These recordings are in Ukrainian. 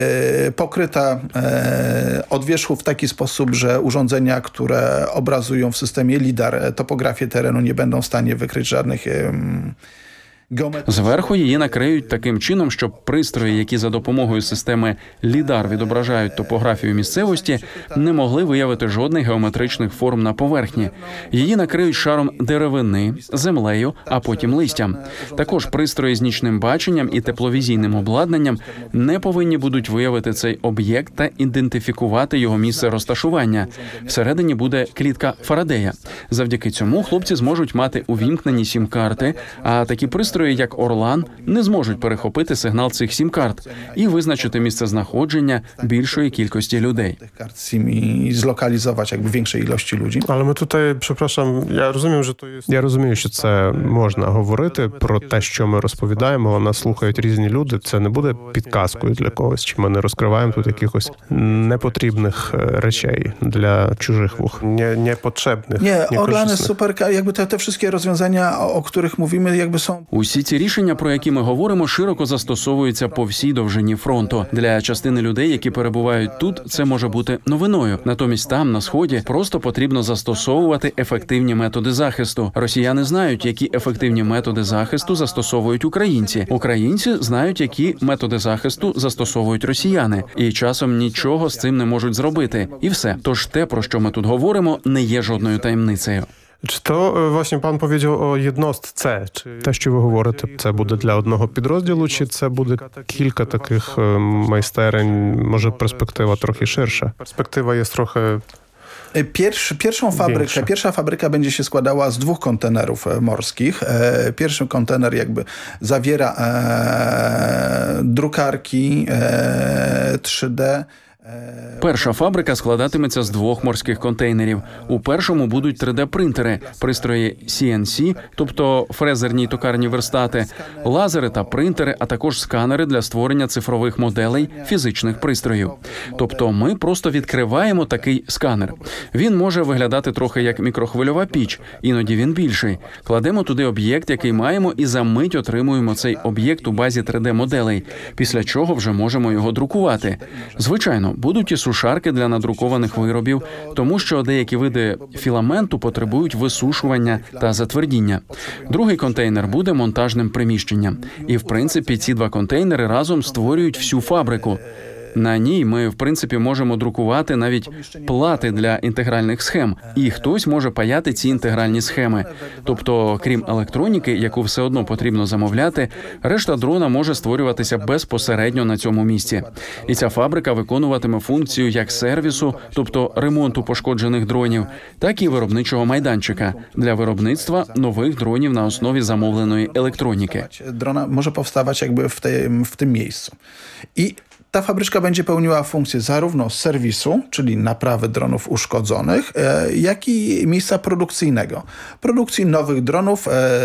pokryta od wierzchu w taki sposób, że urządzenia, które obrazują w systemie LIDAR topografię terenu, nie będą w stanie wykryć żadnych Зверху її накриють таким чином, щоб пристрої, які за допомогою системи LIDAR відображають топографію місцевості, не могли виявити жодних геометричних форм на поверхні. Її накриють шаром деревини, землею, а потім листям. Також пристрої з нічним баченням і тепловізійним обладнанням не повинні будуть виявити цей об'єкт та ідентифікувати його місце розташування. Всередині буде клітка Фарадея. Завдяки цьому хлопці зможуть мати увімкнені сім-карти, а такі пристрої, як Орлан, не зможуть перехопити сигнал цих сім-карт і визначити місцезнаходження більшої кількості людей. І злокалізувати більшої кількості людей. Але ми тут, припрошую, я розумію, що це можна говорити про те, що ми розповідаємо, нас слухають різні люди, це не буде підказкою для когось, чи ми не розкриваємо тут якихось непотрібних речей для чужих вух, непотрібних. Nie, Orlan jest super, te wszystkie rozwiązania, o których mówimy, są... Усі ці рішення, про які ми говоримо, широко застосовуються по всій довжині фронту. Для частини людей, які перебувають тут, це може бути новиною. Натомість там, на Сході, просто потрібно застосовувати ефективні методи захисту. Росіяни знають, які ефективні методи захисту застосовують українці. Українці знають, які методи захисту застосовують росіяни. І часом нічого з цим не можуть зробити. І все. Тож те, про що ми тут говоримо, не є жодною таємницею. Чи то, власне, пан powiedział о єдностце? Те, що ви говорите, це буде для одного підрозділу, чи це буде кілька таких майстерень, може перспектива трохи ширша? Перспектива є трохи... Pierwsza fabryka będzie się składała z 2 kontenerów morskich. Pierwszy kontener zawiera drukarki 3D. Перша фабрика складатиметься з 2 морських контейнерів. У першому будуть 3D-принтери, пристрої CNC, тобто фрезерні й токарні верстати, лазери та принтери, а також сканери для створення цифрових моделей фізичних пристроїв. Тобто ми просто відкриваємо такий сканер. Він може виглядати трохи як мікрохвильова піч, іноді він більший. Кладемо туди об'єкт, який маємо, і за мить отримуємо цей об'єкт у базі 3D-моделей, після чого вже можемо його друкувати. Звичайно, будуть і сушарки для надрукованих виробів, тому що деякі види філаменту потребують висушування та затвердіння. Другий контейнер буде монтажним приміщенням. І, в принципі, ці 2 контейнери разом створюють всю фабрику. На ній ми, в принципі, можемо друкувати навіть плати для інтегральних схем, і хтось може паяти ці інтегральні схеми. Тобто, крім електроніки, яку все одно потрібно замовляти, решта дрона може створюватися безпосередньо на цьому місці. І ця фабрика виконуватиме функцію як сервісу, тобто ремонту пошкоджених дронів, так і виробничого майданчика для виробництва нових дронів на основі замовленої електроніки. Дрона може powstawać w tym miejscu. I ta fabryczka będzie pełniła funkcję zarówno serwisu, czyli naprawy dronów uszkodzonych, jak i miejsca produkcyjnego. Produkcji nowych dronów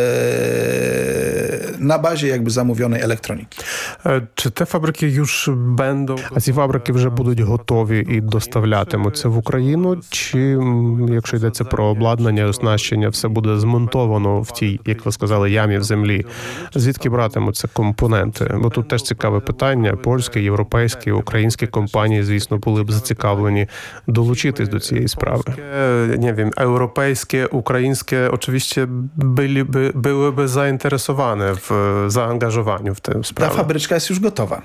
na bazie zamówionej elektroniki. Чи те фабрики już będą... А ці фабрики вже будуть готові і доставлятимуться в Україну? Чи, якщо йдеться про обладнання, оснащення, все буде змонтовано в тій, як ви сказали, ямі в землі? Звідки братимуться компоненти? Бо тут теж цікаве питання. Польське, європейські, українські компанії, звісно, були б зацікавлені долучитись до цієї справи. Nie wiem, europejskie, ukraińskie oczywiście byłyby zainteresowane w zaangażowaniu w tę sprawę. Ta fabryczka jest już gotowa.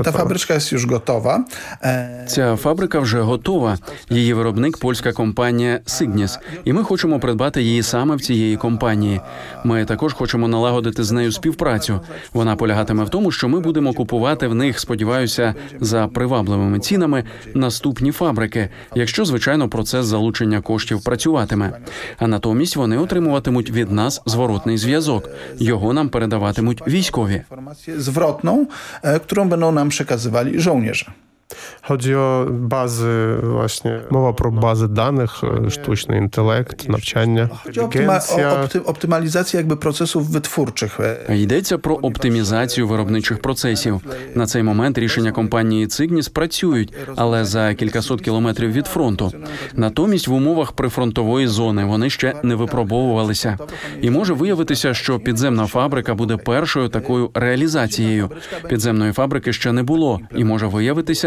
Ця фабрика вже готова. Її виробник – польська компанія «Сигніс». І ми хочемо придбати її саме в цієї компанії. Ми також хочемо налагодити з нею співпрацю. Вона полягатиме в тому, що ми будемо купувати в них, сподіваюся, за привабливими цінами наступні фабрики, якщо, звичайно, процес залучення коштів працюватиме. А натомість вони отримуватимуть від нас зворотний зв'язок. Його нам передаватимуть військові. Інформацію зворотну, яку будуть нам przekazywali żołnierze. Chodzi o bazy właśnie. Мова про бази даних, штучний інтелект, навчання, Chodzi o інтелігенція. optymalizację jakby procesów wytwórczych. Йдеться про оптимізацію виробничих процесів. На цей момент рішення компанії Cygnus працюють, але за кількасот кілометрів від фронту. Натомість в умовах прифронтової зони вони ще не випробовувалися. І може виявитися, що підземна фабрика буде першою такою реалізацією. Підземної фабрики ще не було, і може виявитися,